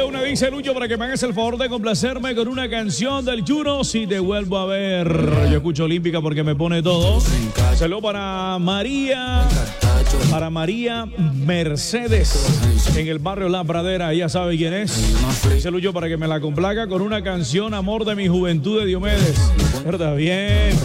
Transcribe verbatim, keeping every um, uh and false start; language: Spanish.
de una, dice Lucho, para que me hagas el favor de complacerme con una canción del Juno, si te vuelvo a ver. Yo escucho Olímpica porque me pone todo. Saludo para María, para María Mercedes, en el barrio La Pradera, ella sabe quién es. Dice Lucho para que me la complaca con una canción, Amor de mi juventud, de Diomedes. ¿Verdad? Bien.